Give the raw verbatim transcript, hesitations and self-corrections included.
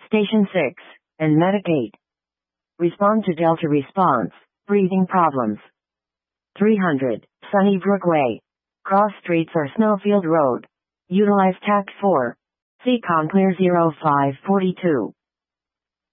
Station six, and Medic eight. Respond to Delta response, breathing problems. three hundred, Sunnybrook Way. Cross streets or Snowfield Road. Utilize Tact four. C COM clear zero five four two.